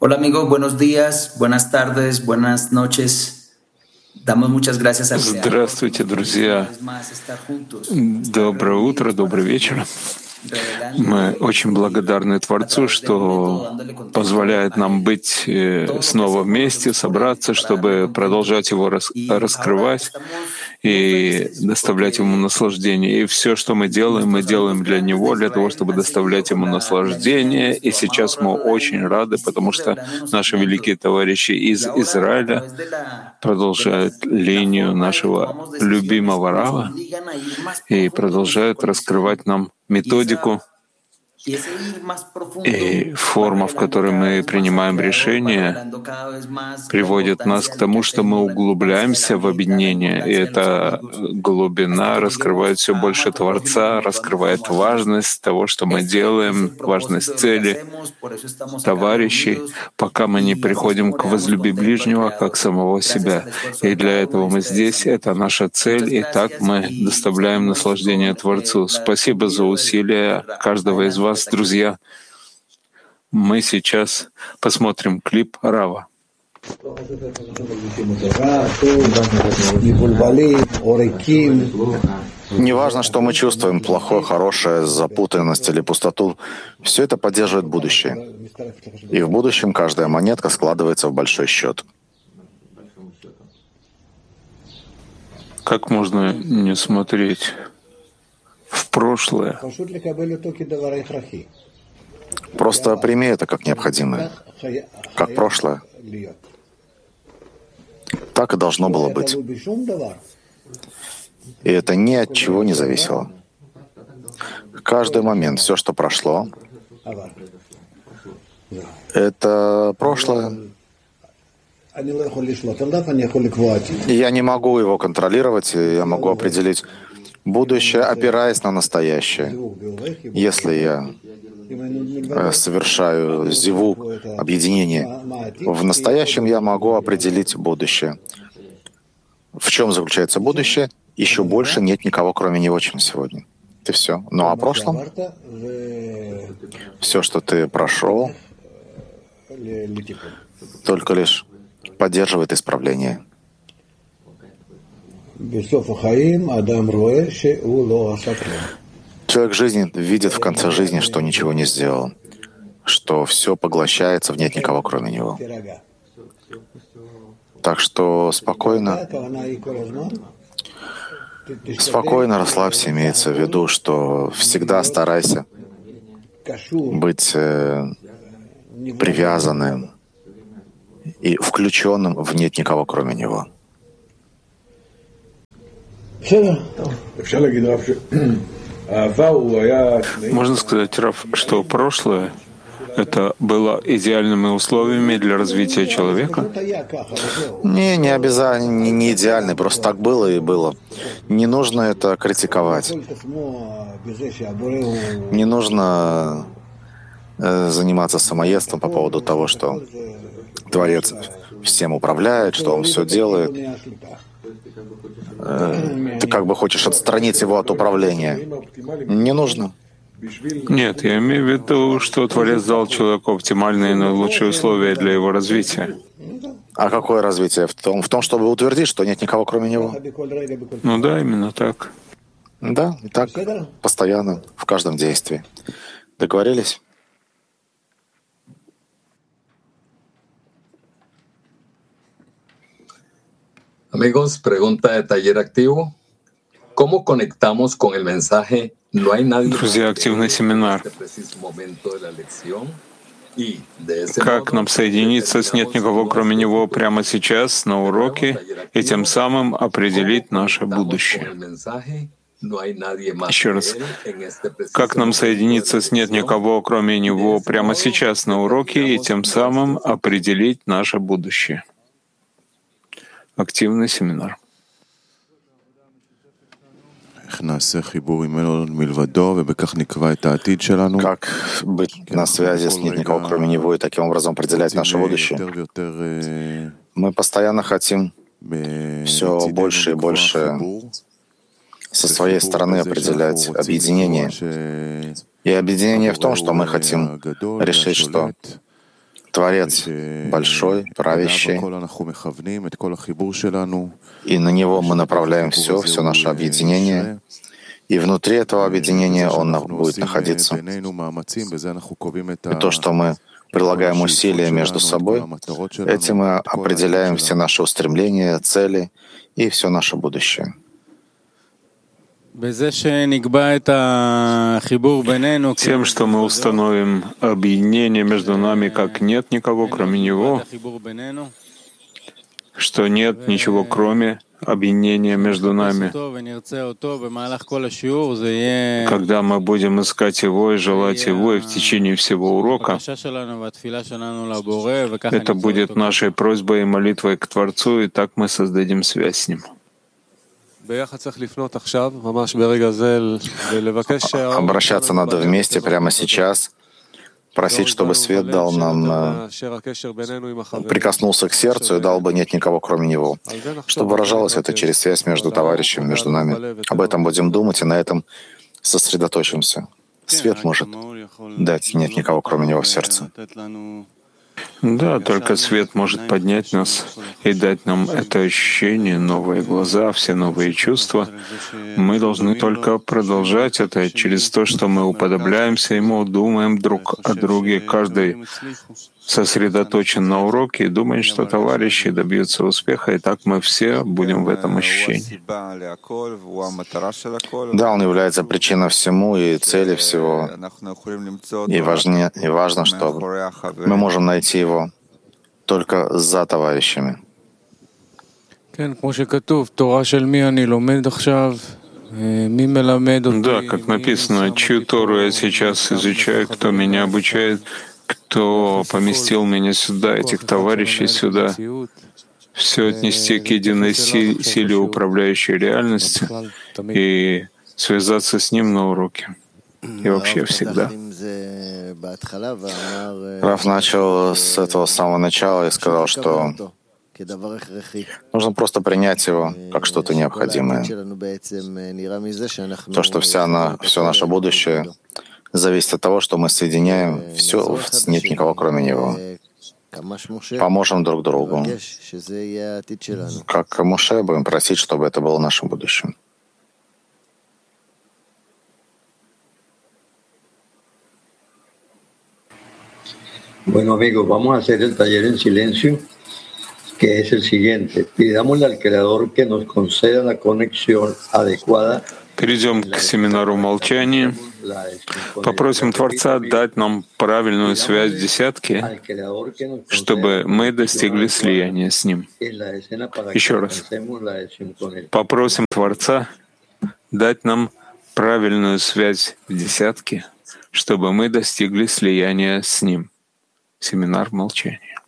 Hola amigos, buenos días, buenas tardes, buenas noches. Damos muchas gracias al Creador que Здравствуйте, nos permite una друзья. vez más estar juntos, estar Доброе утро, reunidos para добрый вечер. seguir Мы revelándole очень su благодарны a Творцу, través del método, что dándole contexto позволяет a нам Él. быть Todo lo que снова hacemos lo вместе, hacemos por Él, собраться, para darle чтобы contento. продолжать его Y ahora раскрывать estamos muy и felices доставлять ему porque наслаждение. И все, что мы nuestros amigos делаем для grandes de него, для того, Israel чтобы han seguido доставлять con ему la línea de наслаждение. И nuestro amado сейчас мы Rab очень Adainu рады, y потому siguen что revelándonos el наши великие método. товарищи Y из ahora a Израиля través de продолжают la линию forma de que нашего tomamos decisiones любимого nos Рава obligan a ir más и profundo en nuestra продолжают conexión. раскрывать нам Y, методику y ese ir más profundo и va форма, в revelando которой cada мы vez más al принимаем Creador, va решения, revelando cada vez más la приводит нас importancia к del тому, что мы catechismo, la importancia de la углубляемся в amistad, la объединение. И importancia de los эта amigos, hasta глубина que раскрывает lleguemos все a больше ama a tu prójimo Творца, como tú a ti раскрывает mismo a ti. важность того, что мы Ese es el делаем, propósito важность de lo que цели hacemos, por eso estamos acá товарищей, reunidos пока мы не y así es приходим como к le damos возлюби contento al ближнего как Creador. самого Gracias себя. al esfuerzo И de для cada uno этого de мы ustedes, здесь, это amigos. наша цель, Muchas и так gracias мы y доставляем seguimos наслаждение con Творцу. un Спасибо за video del усилия Rab. каждого из Adelante, вас, Betaquín. друзья. Мы сейчас посмотрим клип Рава. Неважно, что мы чувствуем, плохое, хорошее, запутанность или пустоту, все это поддерживает будущее. И в будущем каждая монетка складывается в большой счет. Как можно не смотреть в прошлое? Просто прими это как необходимое, как прошлое. Так и должно было быть. И это ни от чего не зависело. Каждый момент, все, что прошло, это прошлое. И я не могу его контролировать, и я могу определить будущее, опираясь на настоящее. Если я совершаю зивук, объединение, в настоящем я могу определить будущее. В чем заключается будущее? Еще больше нет никого, кроме него, чем сегодня. Это все. Ну а о прошлом? Все, что ты прошел, только лишь поддерживает исправление. Человек жизни видит в конце жизни, что ничего не сделал, что все поглощается в нет никого, кроме него. Так что спокойно расслабься, имеется в виду, что всегда старайся быть привязанным и включенным в нет никого, кроме него. Можно сказать, Раф, что прошлое — это было идеальными условиями для развития человека? Не обязательно, не идеальный, просто так было и было. Не нужно это критиковать. Не нужно заниматься самоедством по поводу того, что Творец всем управляет, что Он все делает. Ты как бы хочешь отстранить его от управления. Не нужно. Нет, я имею в виду, что Творец дал человеку оптимальные и наилучшие условия для его развития. А какое развитие? В том, чтобы утвердить, что нет никого, кроме него. Ну да, именно так. Да, и так, постоянно, в каждом действии. Договорились? Amigos, pregunta de Taller Activo. ¿Cómo conectamos con el mensaje «No hay nadie Друзья, активный семинар. en este preciso momento de la lección»? Y de ese Как modo, нам соединиться с «Нет никого, кроме него» прямо сейчас на уроке и тем самым определить наше будущее? Еще раз. Как нам соединиться с «Нет никого, кроме него» прямо сейчас на уроке и тем самым определить наше будущее? Активный семинар. Как быть на связи с нет никого, кроме него, и таким образом определять наше будущее? Мы постоянно хотим все больше и больше со своей стороны определять объединение. И объединение в том, что мы хотим решить, что Творец большой, правящий, и на Него мы направляем все наше объединение, и внутри этого объединения Он будет находиться. И то, что мы прилагаем усилия между собой, этим мы определяем все наши устремления, цели и все наше будущее. Тем, что мы установим объединение между нами, как нет никого, кроме Него, что нет ничего, кроме объединения между нами. Когда мы будем искать Его и желать Его, и в течение всего урока, это будет нашей просьбой и молитвой к Творцу, и так мы создадим связь с Ним. Обращаться надо вместе прямо сейчас, просить, чтобы свет дал нам, прикоснулся к сердцу и дал бы нет никого, кроме Него. Чтобы выражалось это через связь между товарищами, между нами. Об этом будем думать и на этом сосредоточимся. Свет может дать нет никого, кроме Него в сердце. Да, только свет может поднять нас и дать нам это ощущение, новые глаза, все новые чувства. Мы должны только продолжать это через то, что мы уподобляемся Ему, думаем друг о друге, каждый сосредоточен на уроке и думает, что товарищи добьются успеха, и так мы все будем в этом ощущении. Да, Он является причиной всему и цели всего. И важно, что мы можем найти Его только за товарищами. Да, как написано, чью Тору я сейчас изучаю, кто меня обучает, кто поместил меня сюда, этих товарищей сюда, все отнести к единой силе, управляющей реальностью, и связаться с Ним на уроке. И вообще всегда. Раф начал с этого самого начала и сказал, что нужно просто принять его как что-то необходимое. То, что все наше будущее зависит от того, что мы соединяем все, нет никого, кроме Него. Поможем друг другу. Как Моше будем просить, чтобы это было нашим будущим. Bueno, amigos, vamos a hacer el taller en silencio, que es el siguiente. Pidámosle al Creador que nos conceda la conexión adecuada. Перейдем к семинару молчания. Попросим Творца дать нам правильную связь в десятке, чтобы мы достигли слияния с Ним. Еще раз. Попросим Творца дать нам правильную связь в десятке, чтобы мы достигли слияния с Ним. Семинар молчания.